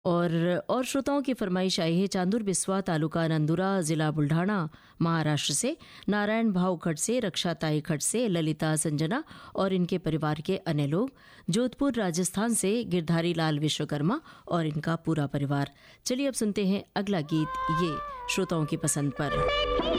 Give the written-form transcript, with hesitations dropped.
और श्रोताओं की फरमाइश आई है चांदुर बिस्वा तालुका नंदुरा जिला बुल्ढाना महाराष्ट्र से नारायण भाव खट से, रक्षा ताई खट से, ललिता संजना और इनके परिवार के अन्य लोग, जोधपुर राजस्थान से गिरधारी लाल विश्वकर्मा और इनका पूरा परिवार। चलिए अब सुनते हैं अगला गीत, ये श्रोताओं की पसंद पर।